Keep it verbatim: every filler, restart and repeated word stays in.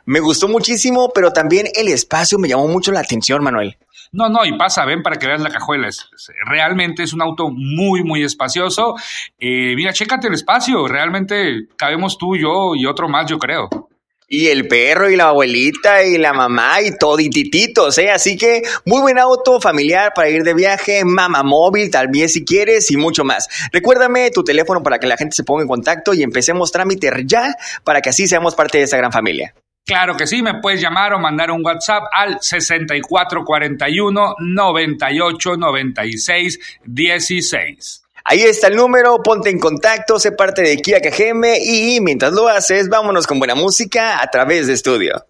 Me gustó muchísimo, pero también el espacio me llamó mucho la atención, Manuel. No, no, y pasa, ven para que veas la cajuela. Es, es, realmente es un auto muy, muy espacioso. Eh, mira, chécate el espacio. Realmente cabemos tú, yo y otro más, yo creo. Y el perro y la abuelita y la mamá y toditititos, ¿eh? Así que muy buen auto familiar para ir de viaje, mama móvil, tal vez si quieres y mucho más. Recuérdame tu teléfono para que la gente se ponga en contacto y empecemos trámite ya para que así seamos parte de esta gran familia. Claro que sí, me puedes llamar o mandar un WhatsApp al sesenta y cuatro cuarenta y uno, noventa y ocho, noventa y seis, dieciséis. Ahí está el número, ponte en contacto, sé parte de Kia K G M y mientras lo haces, vámonos con buena música a través de Estudio.